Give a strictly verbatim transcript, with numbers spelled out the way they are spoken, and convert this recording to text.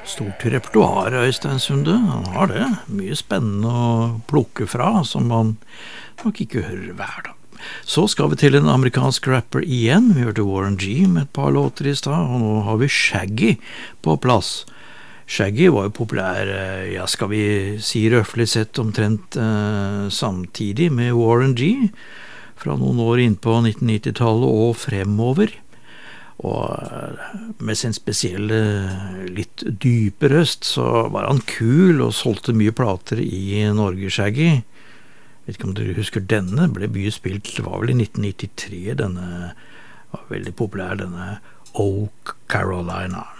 stort repertoar, Øystein Sunde. Han har det. Mye spennende å plukke fra, som man nok ikke hører hver dag. Så skal vi til en amerikansk rapper igjen. Vi hørte Warren G med et par låter i stad, og nå har vi Shaggy på plass. Shaggy var jo populær, ja, skal vi si røffelig sett, omtrent eh, samtidig med Warren G, fra noen år inn på nitten nitti-tallet og fremover. Og med sin spesielle, litt dype røst, så var han kul og solgte mye plater i Norge, Shaggy. Vet ikke om dere husker denne, ble mye spilt, det var vel i nitten nittitre, denne var veldig populær, denne Oh Carolina.